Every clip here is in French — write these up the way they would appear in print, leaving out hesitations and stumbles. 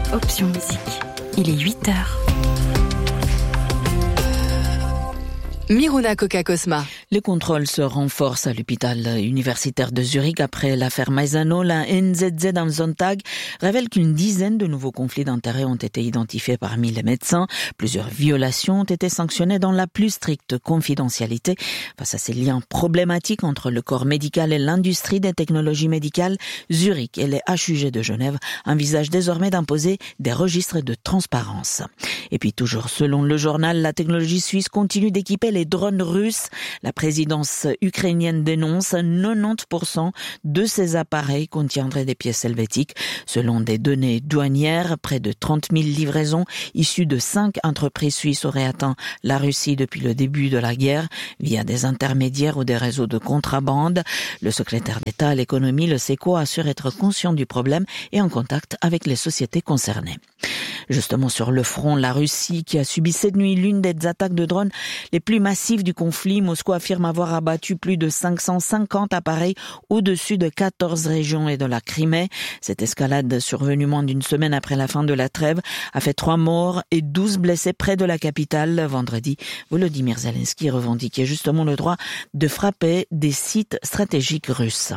Option Musique. Il est 8h. Miruna Coca-Cosma. Les contrôles se renforcent à l'hôpital universitaire de Zurich après l'affaire Maisano. La NZZ am Sonntag révèle qu'une dizaine de nouveaux conflits d'intérêts ont été identifiés parmi les médecins. Plusieurs violations ont été sanctionnées dans la plus stricte confidentialité. Face à ces liens problématiques entre le corps médical et l'industrie des technologies médicales, Zurich et les HUG de Genève envisagent désormais d'imposer des registres de transparence. Et puis toujours selon le journal, la technologie suisse continue d'équiper les drones russes. La présidence ukrainienne dénonce 90% de ces appareils contiendraient des pièces helvétiques. Selon des données douanières, près de 30 000 livraisons issues de 5 entreprises suisses auraient atteint la Russie depuis le début de la guerre via des intermédiaires ou des réseaux de contrebande. Le secrétaire d'État à l'économie, le SECO, assure être conscient du problème et en contact avec les sociétés concernées. Justement sur le front, la Russie qui a subi cette nuit l'une des attaques de drones les plus massives du conflit. Moscou affirme avoir abattu plus de 550 appareils au-dessus de 14 régions et de la Crimée. Cette escalade survenue moins d'une semaine après la fin de la trêve a fait 3 morts et 12 blessés près de la capitale. Vendredi, Volodymyr Zelensky revendiquait justement le droit de frapper des sites stratégiques russes.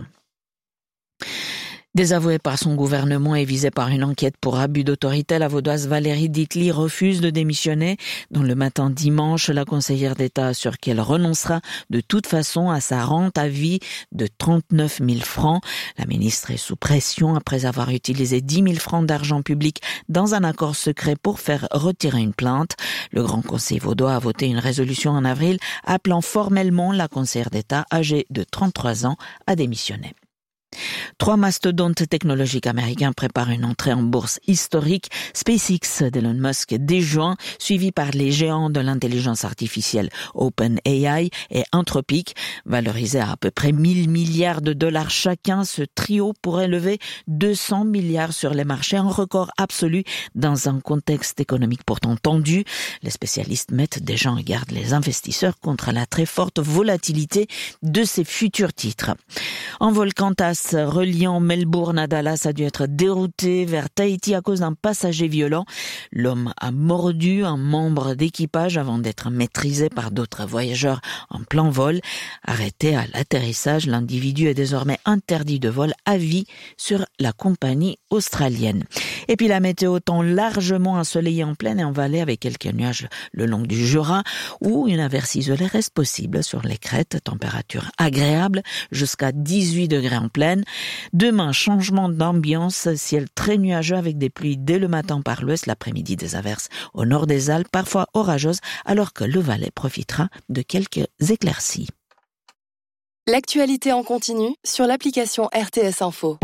Désavouée par son gouvernement et visée par une enquête pour abus d'autorité, la vaudoise Valérie Ditli refuse de démissionner. Dans le matin dimanche, la conseillère d'État assure qu'elle renoncera de toute façon à sa rente à vie de 39 000 francs. La ministre est sous pression après avoir utilisé 10 000 francs d'argent public dans un accord secret pour faire retirer une plainte. Le Grand Conseil vaudois a voté une résolution en avril appelant formellement la conseillère d'État âgée de 33 ans à démissionner. 3 mastodontes technologiques américains préparent une entrée en bourse historique. SpaceX d'Elon Musk dès juin, suivi par les géants de l'intelligence artificielle OpenAI et Anthropic. Valorisé à peu près 1 000 milliards de dollars chacun, ce trio pourrait lever 200 milliards sur les marchés, un record absolu dans un contexte économique pourtant tendu. Les spécialistes mettent déjà en garde les investisseurs contre la très forte volatilité de ces futurs titres. Un vol Qantas reliant Melbourne à Dallas a dû être dérouté vers Tahiti à cause d'un passager violent. L'homme a mordu un membre d'équipage avant d'être maîtrisé par d'autres voyageurs en plein vol. Arrêté à l'atterrissage, l'individu est désormais interdit de vol à vie sur la compagnie australienne. Et puis la météo, temps largement ensoleillé en plaine et en vallée avec quelques nuages le long du Jura où une averse isolée reste possible sur les crêtes. Température agréable jusqu'à 18 degrés en plaine. Demain, changement d'ambiance, ciel très nuageux avec des pluies dès le matin par l'ouest, l'après-midi des averses au nord des Alpes, parfois orageuses, alors que le Valais profitera de quelques éclaircies. L'actualité en continu sur l'application RTS Info.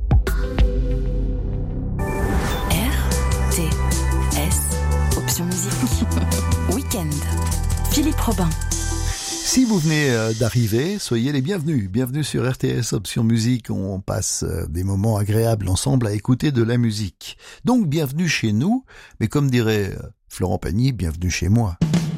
RTS, Option Musique. Week-end. Philippe Robin. Si vous venez d'arriver, soyez les bienvenus. Bienvenue sur RTS Option Musique. On passe des moments agréables ensemble à écouter de la musique. Donc, bienvenue chez nous. Mais comme dirait Florent Pagny, bienvenue chez moi.